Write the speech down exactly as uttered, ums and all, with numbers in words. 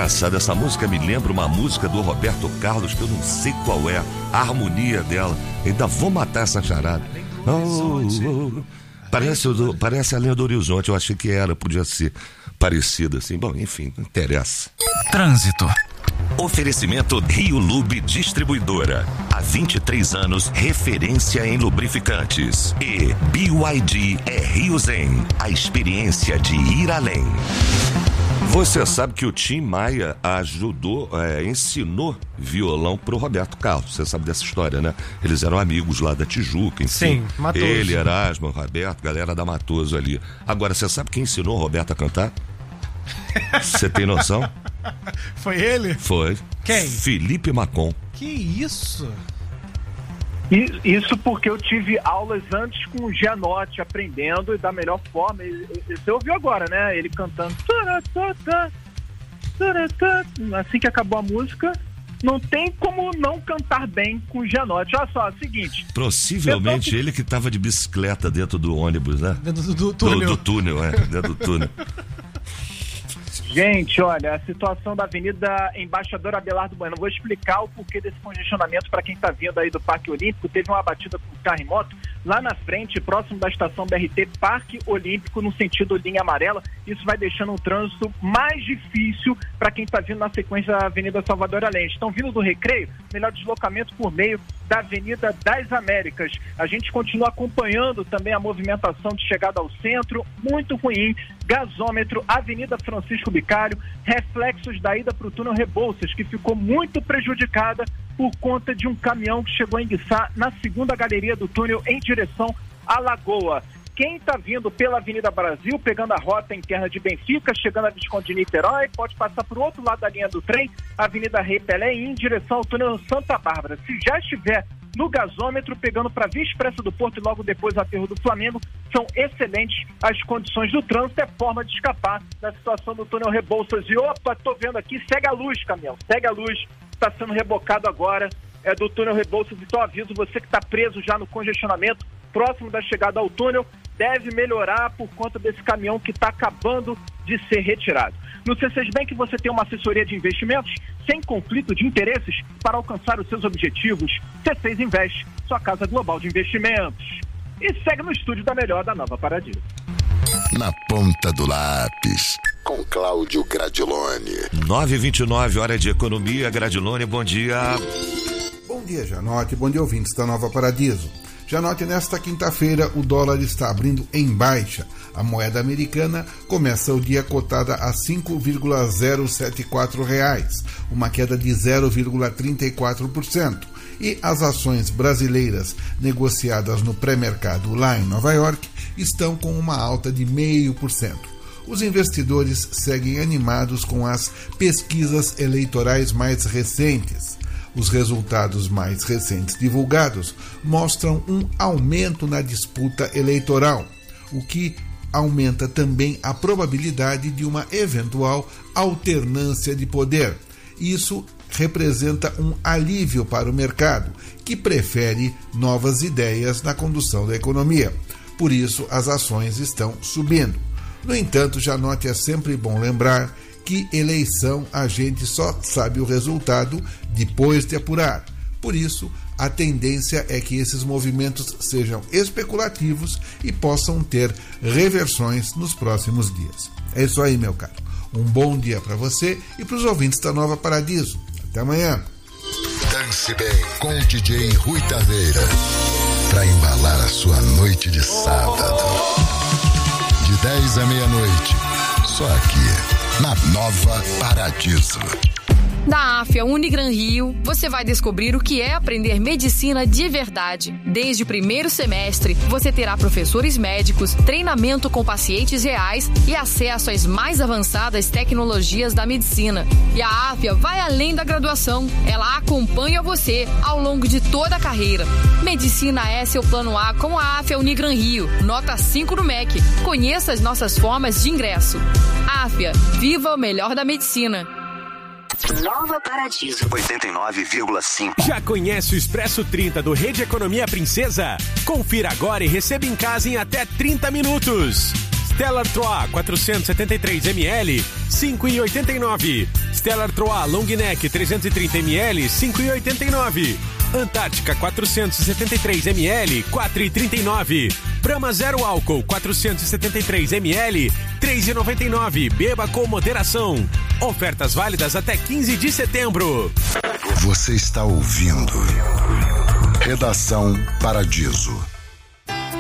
engraçado, essa música me lembra uma música do Roberto Carlos, que eu não sei qual é, a harmonia dela. Ainda vou matar essa charada. Oh, oh. Parece, parece a linha do Horizonte, eu achei que era, podia ser parecida assim. Bom, enfim, não interessa. Trânsito. Oferecimento Rio Lube Distribuidora. Há vinte e três anos, referência em lubrificantes. E B Y D é Rio Zen, a experiência de ir além. Você sabe que o Tim Maia ajudou, é, ensinou violão pro Roberto Carlos. Você sabe dessa história, né? Eles eram amigos lá da Tijuca, enfim. Sim, Matoso. Ele, Erasmo, Roberto, galera da Matoso ali. Agora, você sabe quem ensinou o Roberto a cantar? Você tem noção? Foi ele? Foi. Quem? Felipe Macon. Que isso? Isso porque eu tive aulas antes com o Gianotti, aprendendo e da melhor forma. Você ouviu agora, né? Ele cantando. Assim que acabou a música, não tem como não cantar bem com o Gianotti. Olha só, é o seguinte. Possivelmente que... ele que estava de bicicleta dentro do ônibus, né? Dentro do, do túnel. Do, do túnel, é. Dentro do túnel. Gente, olha, a situação da Avenida Embaixador Abelardo Bueno. Vou explicar o porquê desse congestionamento para quem está vindo aí do Parque Olímpico. Teve uma batida com carro e moto lá na frente, próximo da estação B R T Parque Olímpico, no sentido linha amarela. Isso vai deixando o trânsito mais difícil para quem está vindo na sequência da Avenida Salvador Allende. Estão vindo do Recreio, melhor deslocamento por meio da Avenida das Américas. A gente continua acompanhando também a movimentação de chegada ao centro, muito ruim. Gasômetro, Avenida Francisco Bicário, reflexos da ida para o túnel Rebouças, que ficou muito prejudicada por conta de um caminhão que chegou a enguiçar na segunda galeria do túnel em direção à Lagoa. Quem está vindo pela Avenida Brasil, pegando a rota interna de Benfica, chegando a Visconde de Niterói, pode passar para o outro lado da linha do trem, Avenida Rei Pelé, e ir em direção ao túnel Santa Bárbara. Se já estiver no gasômetro, pegando para Via Expressa do Porto e logo depois o aterro do Flamengo, são excelentes as condições do trânsito, é forma de escapar da situação do túnel Rebouças. E opa, tô vendo aqui, segue a luz, caminhão, segue a luz, está sendo rebocado agora, é do túnel Rebouças. Então aviso você que está preso já no congestionamento, próximo da chegada ao túnel, deve melhorar por conta desse caminhão que está acabando de ser retirado. No C seis Bank você tem uma assessoria de investimentos sem conflito de interesses para alcançar os seus objetivos. C seis Invest, sua casa global de investimentos. E segue no estúdio da melhor da Nova Paradiso. Na ponta do lápis, com Cláudio Gradiloni. nove e vinte e nove, hora de economia. Gradiloni, bom dia. Bom dia, Janote. Bom dia, ouvintes da Nova Paradiso. Janote, nesta quinta-feira o dólar está abrindo em baixa. A moeda americana começa o dia cotada a cinco vírgula zero sete quatro reais, uma queda de zero vírgula trinta e quatro por cento. E as ações brasileiras negociadas no pré-mercado lá em Nova York estão com uma alta de zero vírgula cinco por cento. Os investidores seguem animados com as pesquisas eleitorais mais recentes. Os resultados mais recentes divulgados mostram um aumento na disputa eleitoral, o que aumenta também a probabilidade de uma eventual alternância de poder. Isso representa um alívio para o mercado, que prefere novas ideias na condução da economia. Por isso, as ações estão subindo. No entanto, Janote, é sempre bom lembrar que eleição a gente só sabe o resultado depois de apurar. Por isso, a tendência é que esses movimentos sejam especulativos e possam ter reversões nos próximos dias. É isso aí, meu caro. Um bom dia para você e para os ouvintes da Nova Paradiso. Até amanhã. Dance bem com o D J Rui Taveira, para embalar a sua noite de sábado. De dez à meia-noite, só aqui na Nova Paradiso. Da Afia Unigran Rio, você vai descobrir o que é aprender medicina de verdade. Desde o primeiro semestre, você terá professores médicos, treinamento com pacientes reais e acesso às mais avançadas tecnologias da medicina. E a Afia vai além da graduação. Ela acompanha você ao longo de toda a carreira. Medicina é seu plano A com a Afia Unigran Rio. Nota cinco no M E C. Conheça as nossas formas de ingresso. Afia, viva o melhor da medicina. Nova Paradiso oitenta e nove vírgula cinco. Já conhece o Expresso trinta do Rede Economia Princesa? Confira agora e receba em casa em até trinta minutos. Stella Artois quatrocentos e setenta e três mililitros, cinco reais e oitenta e nove centavos. Stella Artois Long Neck trezentos e trinta mililitros, cinco reais e oitenta e nove centavos. Antártica quatrocentos e setenta e três mililitros, quatro reais e trinta e nove centavos. Brahma Zero Álcool quatrocentos e setenta e três mililitros, três reais e noventa e nove centavos. Beba com moderação. Ofertas válidas até quinze de setembro. Você está ouvindo Redação Paradiso.